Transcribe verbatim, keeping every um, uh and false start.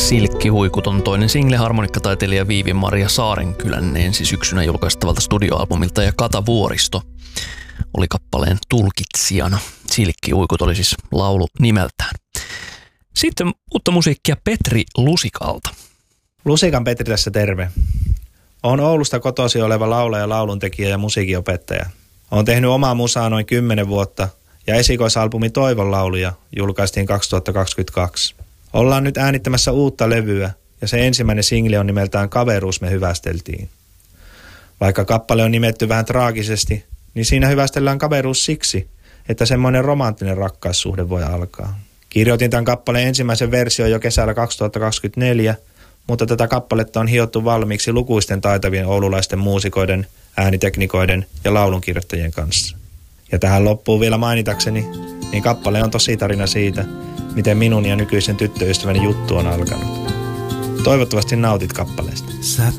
Silkkihuikut on toinen single harmonikkataiteilija Viivi-Maria Saarenkylän ensi syksynä julkaistavalta studioalbumilta, ja Kata Vuoristo oli kappaleen tulkitsijana. Silkkihuikut oli siis laulu nimeltään. Sitten uutta musiikkia Petri Lusikalta. Lusikan Petri tässä terve. Olen Oulusta kotoisin oleva laulaja, lauluntekijä ja musiikinopettaja. Olen tehnyt omaa musaa noin kymmenen vuotta ja esikoisalbumi Toivon lauluja julkaistiin kaksituhattakaksikymmentäkaksi. Ollaan nyt äänittämässä uutta levyä ja se ensimmäinen single on nimeltään Kaveruus me hyvästeltiin. Vaikka kappale on nimetty vähän traagisesti, niin siinä hyvästellään kaveruus siksi, että semmoinen romanttinen rakkaussuhde voi alkaa. Kirjoitin tämän kappaleen ensimmäisen version jo kesällä kaksituhattakaksikymmentäneljä, mutta tätä kappaletta on hiottu valmiiksi lukuisten taitavien oululaisten muusikoiden, ääniteknikoiden ja laulunkirjoittajien kanssa. Ja tähän loppuun vielä mainitakseni, niin kappale on tosi tarina siitä, miten minun ja nykyisen tyttöystäväni juttu on alkanut. Toivottavasti nautit kappaleesta. Sä